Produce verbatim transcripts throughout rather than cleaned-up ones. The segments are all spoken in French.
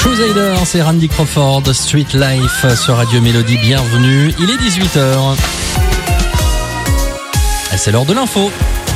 Crusader, c'est Randy Crawford, Street Life sur Radio Mélodie, bienvenue, il est dix-huit heures. Et c'est l'heure de l'info.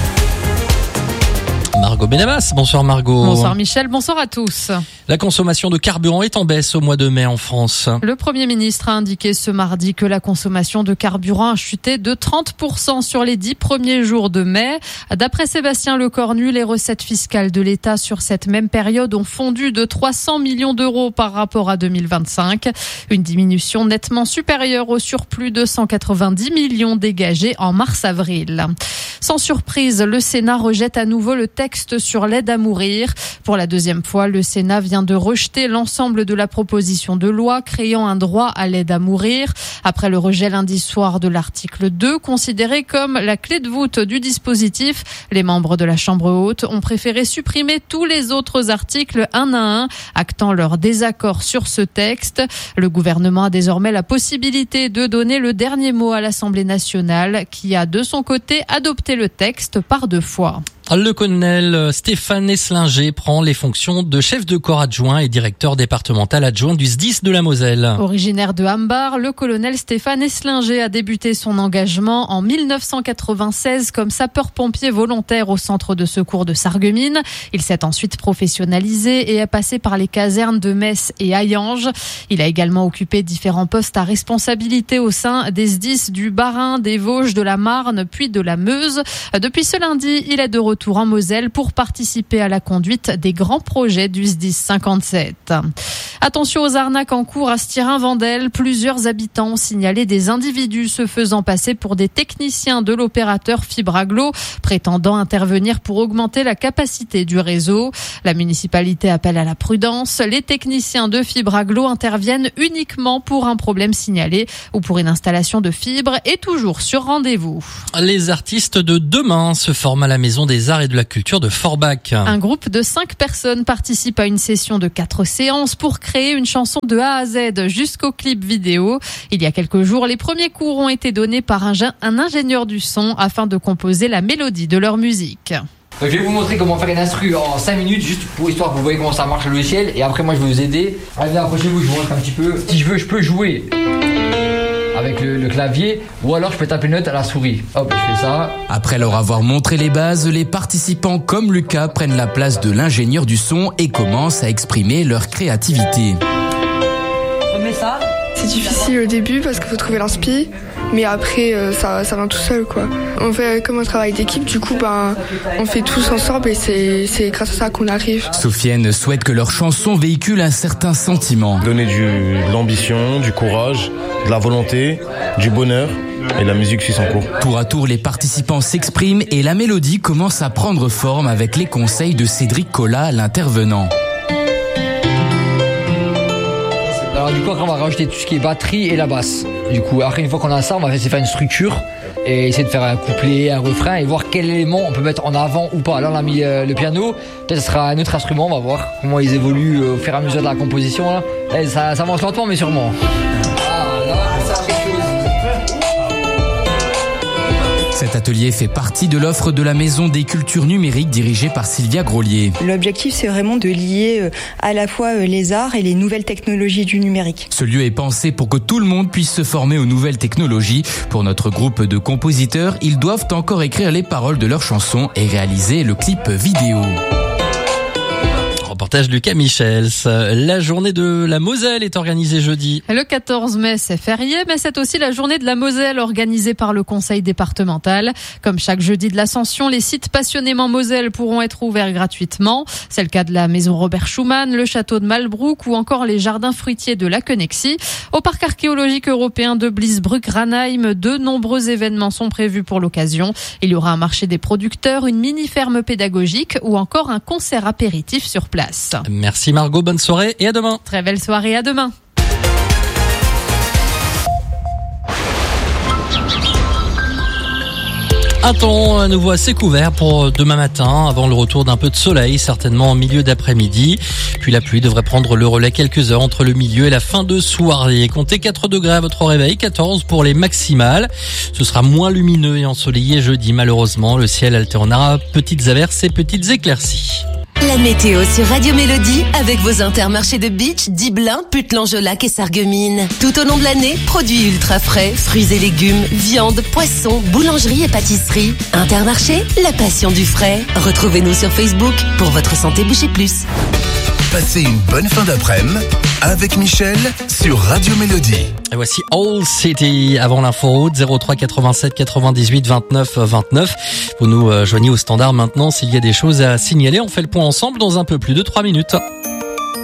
Margot Benabas, bonsoir Margot. Bonsoir Michel, bonsoir à tous. La consommation de carburant est en baisse au mois de mai en France. Le Premier ministre a indiqué ce mardi que la consommation de carburant a chuté de trente pour cent sur les dix premiers jours de mai. D'après Sébastien Lecornu, les recettes fiscales de l'État sur cette même période ont fondu de trois cents millions d'euros par rapport à deux mille vingt-cinq. Une diminution nettement supérieure au surplus de cent quatre-vingt-dix millions dégagés en mars-avril. Sans surprise, le Sénat rejette à nouveau le texte sur l'aide à mourir. Pour la deuxième fois, le Sénat vient de rejeter l'ensemble de la proposition de loi créant un droit à l'aide à mourir. Après le rejet lundi soir de l'article deux, considéré comme la clé de voûte du dispositif, les membres de la Chambre haute ont préféré supprimer tous les autres articles un à un, actant leur désaccord sur ce texte. Le gouvernement a désormais la possibilité de donner le dernier mot à l'Assemblée nationale, qui a de son côté adopté le texte par deux fois. Le colonel Stéphane Eslinger prend les fonctions de chef de corps adjoint et directeur départemental adjoint du S D I S de la Moselle. Originaire de Hambar, le colonel Stéphane Eslinger a débuté son engagement en mille neuf cent quatre-vingt-seize comme sapeur-pompier volontaire au centre de secours de Sarreguemines. Il s'est ensuite professionnalisé et est passé par les casernes de Metz et Hayange. Il a également occupé différents postes à responsabilité au sein des S D I S du Bas-Rhin, des Vosges, de la Marne, puis de la Meuse. Depuis ce lundi, il est de retour Retour en Moselle pour participer à la conduite des grands projets du S D I S cinquante-sept. Attention aux arnaques en cours à Stirin-Vendel. Plusieurs habitants ont signalé des individus se faisant passer pour des techniciens de l'opérateur Fibraglo, prétendant intervenir pour augmenter la capacité du réseau. La municipalité appelle à la prudence. Les techniciens de Fibraglo interviennent uniquement pour un problème signalé ou pour une installation de fibre et toujours sur rendez-vous. Les artistes de demain se forment à la Maison des Arts et de la Culture de Forbach. Un groupe de cinq personnes participe à une session de quatre séances pour créer une chanson de A à Z jusqu'au clip vidéo. Il y a quelques jours, les premiers cours ont été donnés par un, un ingénieur du son afin de composer la mélodie de leur musique. Je vais vous montrer comment faire une instru en cinq minutes, juste pour histoire que vous voyez comment ça marche le logiciel. Et après, moi, je vais vous aider. Allez, approchez-vous, je vous montre un petit peu. Si je veux, je peux jouer avec le, le clavier, ou alors je peux taper une note à la souris. Hop, je fais ça. Après leur avoir montré les bases, les participants comme Lucas prennent la place de l'ingénieur du son et commencent à exprimer leur créativité. Remets ça. C'est difficile au début parce qu'il faut trouver l'inspi, mais après euh, ça, ça vient tout seul quoi. On fait comme un travail d'équipe, du coup ben, on fait tous ensemble et c'est, c'est grâce à ça qu'on arrive. Sofiane souhaite que leur chanson véhicule un certain sentiment. Donner du, de l'ambition, du courage, de la volonté, du bonheur. Et la musique suit son cours. Tour à tour, les participants s'expriment et la mélodie commence à prendre forme avec les conseils de Cédric Collat, l'intervenant. Alors du coup après on va rajouter tout ce qui est batterie et la basse. Du coup après une fois qu'on a ça, on va essayer de faire une structure et essayer de faire un couplet, un refrain et voir quel élément on peut mettre en avant ou pas. Là on a mis euh, le piano, peut-être ce sera un autre instrument, on va voir comment ils évoluent euh, au fur et à mesure de la composition là. Et ça, ça avance lentement mais sûrement. Cet atelier fait partie de l'offre de la Maison des Cultures Numériques dirigée par Sylvia Grolier. L'objectif, c'est vraiment de lier à la fois les arts et les nouvelles technologies du numérique. Ce lieu est pensé pour que tout le monde puisse se former aux nouvelles technologies. Pour notre groupe de compositeurs, ils doivent encore écrire les paroles de leurs chansons et réaliser le clip vidéo. Reportage Lucas Michels. La journée de la Moselle est organisée jeudi. Le quatorze mai, c'est férié, mais c'est aussi la journée de la Moselle organisée par le conseil départemental. Comme chaque jeudi de l'Ascension, les sites passionnément Moselle pourront être ouverts gratuitement. C'est le cas de la maison Robert Schumann, le château de Malbrouck ou encore les jardins fruitiers de Laquenexy. Au parc archéologique européen de Bliesbruck-Ranheim, de nombreux événements sont prévus pour l'occasion. Il y aura un marché des producteurs, une mini-ferme pédagogique ou encore un concert apéritif sur place. Merci Margot, bonne soirée et à demain. Très belle soirée, à demain. Un temps à nouveau assez couvert pour demain matin, avant le retour d'un peu de soleil, certainement en milieu d'après-midi. Puis la pluie devrait prendre le relais quelques heures entre le milieu et la fin de soirée. Comptez quatre degrés à votre réveil, quatorze pour les maximales. Ce sera moins lumineux et ensoleillé jeudi, malheureusement. Le ciel alternera petites averses et petites éclaircies. La météo sur Radio Mélodie avec vos intermarchés de Beach, Diblin, Putlan-Jolac et Sarreguemines. Tout au long de l'année, produits ultra frais, fruits et légumes, viande, poissons, boulangerie et pâtisserie. Intermarché, la passion du frais. Retrouvez-nous sur Facebook pour votre santé boucher plus. Passez une bonne fin d'après-midi avec Michel sur Radio Mélodie. Et voici All City avant l'info-route zéro trois quatre-vingt-sept quatre-vingt-dix-huit vingt-neuf vingt-neuf. Vous nous joignez au standard maintenant s'il y a des choses à signaler. On fait le point ensemble dans un peu plus de trois minutes.